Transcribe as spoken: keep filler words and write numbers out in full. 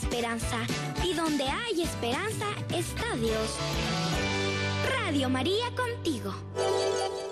esperanza, y donde hay esperanza está Dios. Radio María contigo.